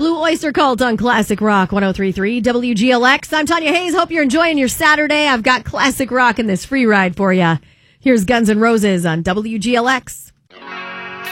Blue Oyster Cult on Classic Rock 103.3 WGLX. I'm Tanya Hayes. Hope you're enjoying your Saturday. I've got classic rock in this free ride for you. Here's Guns N' Roses on WGLX.